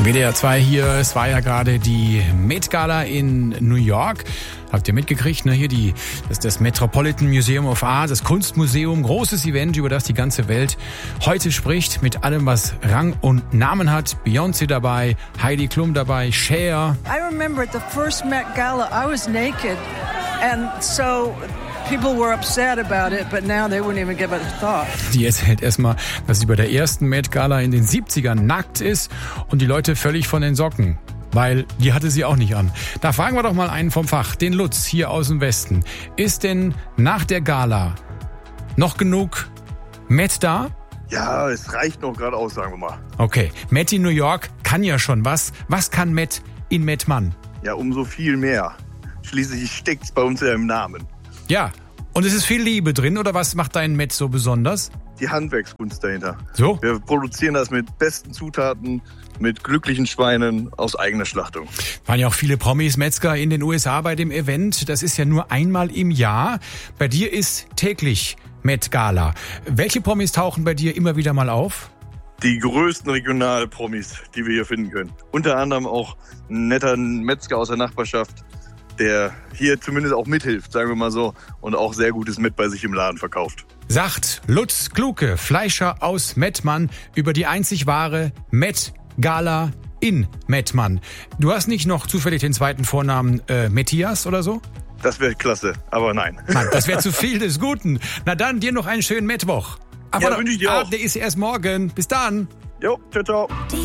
WDR 2 hier, es war ja gerade die Met Gala in New York. Habt ihr mitgekriegt, ne? Hier das Metropolitan Museum of Art, das Kunstmuseum, großes Event, über das die ganze Welt heute spricht, mit allem, was Rang und Namen hat. Beyoncé dabei, Heidi Klum dabei, Cher. I remember at the first Met Gala, I was naked, and so people were upset about it, but now they wouldn't even give it a thought. Die erzählt erstmal, dass sie bei der ersten Met Gala in den 70ern nackt ist und die Leute völlig von den Socken. Weil die hatte sie auch nicht an. Da fragen wir doch mal einen vom Fach, den Lutz hier aus dem Westen. Ist denn nach der Gala noch genug Met da? Ja, es reicht noch gerade aus, sagen wir mal. Okay, Met in New York kann ja schon was. Was kann Met in Mettmann? Ja, umso viel mehr. Schließlich steckt's bei uns ja im Namen. Ja, und es ist viel Liebe drin, oder was macht dein Met so besonders? Die Handwerkskunst dahinter. So? Wir produzieren das mit besten Zutaten, mit glücklichen Schweinen aus eigener Schlachtung. Waren ja auch viele Promis, Metzger in den USA bei dem Event. Das ist ja nur einmal im Jahr. Bei dir ist täglich Met Gala. Welche Promis tauchen bei dir immer wieder mal auf? Die größten Regionalpromis, die wir hier finden können. Unter anderem auch ein netter Metzger aus der Nachbarschaft, der hier zumindest auch mithilft, sagen wir mal so, und auch sehr gutes Met bei sich im Laden verkauft. Sagt Lutz Kluke, Fleischer aus Mettmann, über die einzig wahre Met Gala in Mettmann. Du hast nicht noch zufällig den zweiten Vornamen Matthias oder so? Das wäre klasse, aber nein. Mann, das wäre zu viel des Guten. Na dann, dir noch einen schönen Mittwoch. Ja, wünsche ich dir auch. Der ist erst morgen. Bis dann. Jo, ciao, ciao.